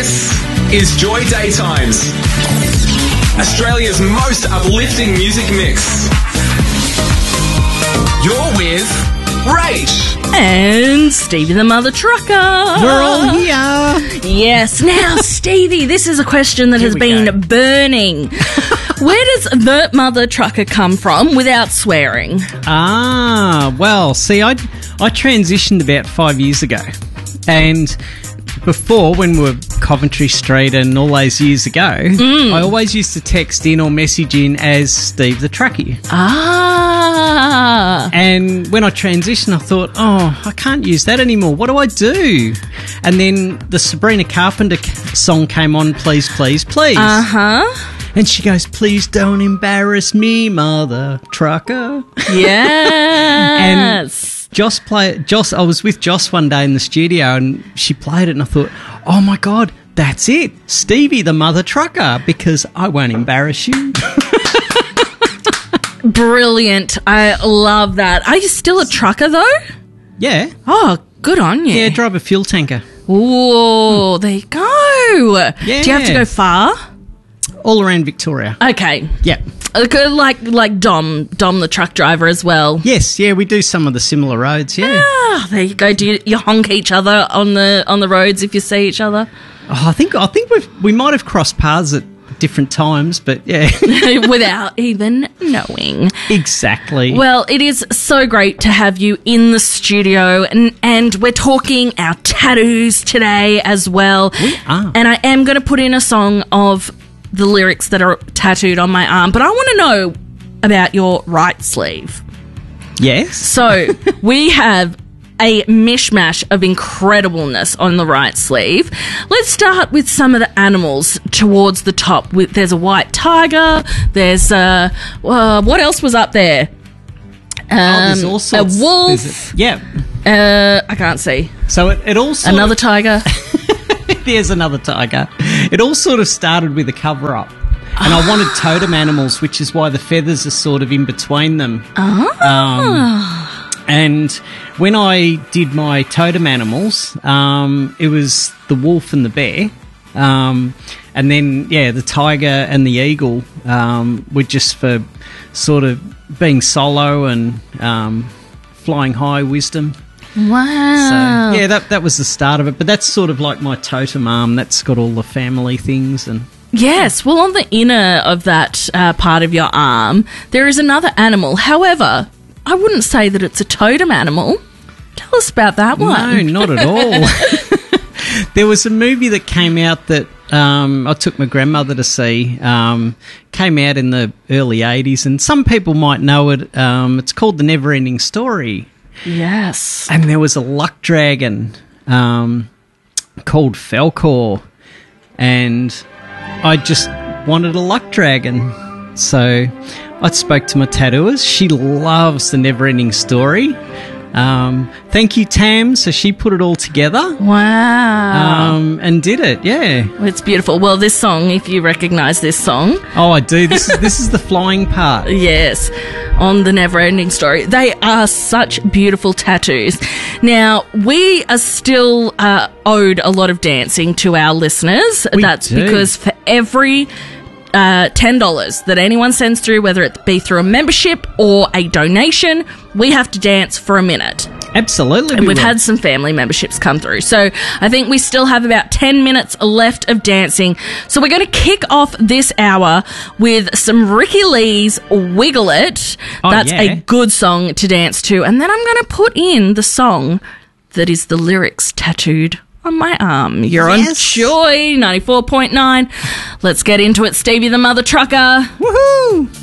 This is Joy Daytimes, Australia's most uplifting music mix. You're with Rach and Stevie the Mother Trucker. We're all here. Yes. Now, Stevie, this is a question that has been burning. Where does the Mother Trucker come from without swearing? Well, see, I transitioned about 5 years ago. And before, when we were Coventry Street and all those years ago, I always used to text in or message in as Steve the Truckie. And when I transitioned, I thought, I can't use that anymore. What do I do? And then the Sabrina Carpenter song came on, Please, Please, Please. And she goes, please don't embarrass me, Mother Trucker. Yes. And Joss, I was with Joss one day in the studio and she played it and I thought, oh my God, that's it. Stevie the Mother Trucker, because I won't embarrass you. Brilliant. I love that. Are you still a trucker though? Yeah. Oh, good on you. Yeah, drive a fuel tanker. Ooh, there you go. Yeah. Do you have to go far? All around Victoria. Okay. Yeah. Like Dom the truck driver as well. Yes, yeah, we do some of the similar roads, yeah. There you go. Do you honk each other on the roads if you see each other? Oh, I think we might have crossed paths at different times, but yeah. Without even knowing. Exactly. Well, it is so great to have you in the studio, and we're talking our tattoos today as well. We are. And I am going to put in a song of the lyrics that are tattooed on my arm, but I want to know about your right sleeve. Yes. So we have a mishmash of incredibleness on the right sleeve. Let's start with some of the animals towards the top. There's a white tiger. There's what else was up there? There's all sorts. A wolf. Yeah. I can't see. So it also another tiger. There's another tiger. It all sort of started with a cover-up. And I wanted totem animals, which is why the feathers are sort of in between them. And when I did my totem animals, it was the wolf and the bear. And then, the tiger and the eagle were just for sort of being solo and flying high wisdom. Wow. So, that was the start of it. But that's sort of like my totem arm. That's got all the family things. And yes, well, on the inner of that part of your arm, there is another animal. However, I wouldn't say that it's a totem animal. Tell us about that one. No, not at all. There was a movie that came out that I took my grandmother to see. Came out in the early 80s, and some people might know it. It's called The Never Ending Story. Yes. And there was a luck dragon called Falcor, and I just wanted a luck dragon. So I spoke to my tattooers. She loves The Never Ending Story. Thank you, Tam. So she put it all together. Wow. And did it, yeah. It's beautiful. Well, this song, if you recognise this song. Oh, I do. This is the flying part. Yes, on The Never Ending Story. They are such beautiful tattoos. Now, we are still owed a lot of dancing to our listeners. That's because for every $10 that anyone sends through, whether it be through a membership or a donation, we have to dance for a minute. Absolutely. And we've had some family memberships come through. So I think we still have about 10 minutes left of dancing. So we're going to kick off this hour with some Ricky Lee's Wiggle It. That's a good song to dance to. And then I'm going to put in the song that is the lyrics tattooed on my arm. You're on Joy 94.9. Let's get into it, Stevie the Mother Trucker. Woohoo!